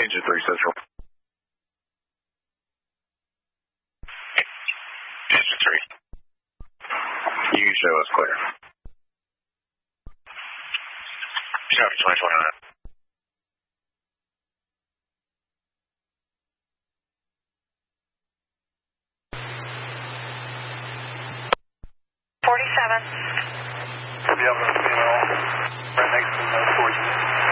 Engine 3 Central. Engine 3. You can show us clear. Show me 2029. Right next to the 4G.